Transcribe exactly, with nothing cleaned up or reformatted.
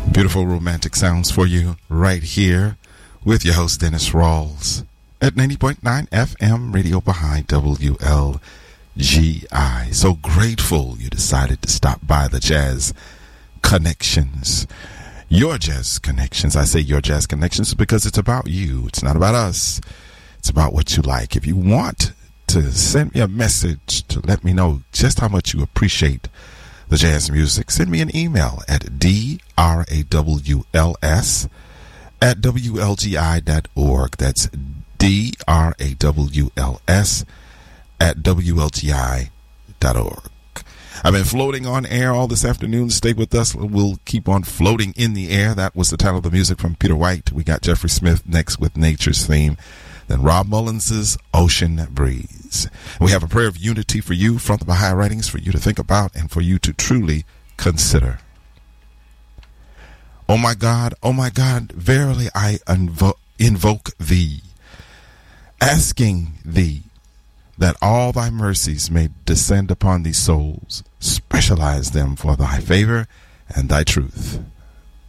Beautiful romantic sounds for you right here with your host Dennis Rawls at ninety point nine F M Radio Behind W L G I. So grateful you decided to stop by the Jazz Connections. Your Jazz Connections. I say your Jazz Connections because it's about you. It's not about us. It's about what you like. If you want to send me a message to let me know just how much you appreciate the jazz music, send me an email at D R A W L S at W L G I dot org. That's D R A W L S at W L G I dot org. I've been floating on air all this afternoon. Stay with us. We'll keep on floating in the air. That was the title of the music from Peter White. We got Jeffrey Smith next with Nature's Theme. Then Rob Mullins' Ocean Breeze. We have a prayer of unity for you from the Baha'i writings for you to think about and for you to truly consider. Oh my God, oh my God, verily I invo- invoke thee, asking thee that all thy mercies may descend upon these souls, specialize them for thy favor and thy truth.